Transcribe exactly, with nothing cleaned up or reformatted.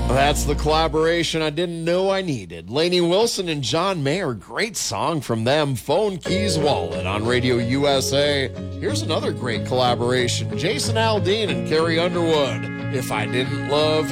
That's the collaboration I didn't know I needed. Lainey Wilson and John Mayer, great song from them. Phone Keys Wallet on Radio U S A. Here's another great collaboration. Jason Aldean and Carrie Underwood. If I Didn't Love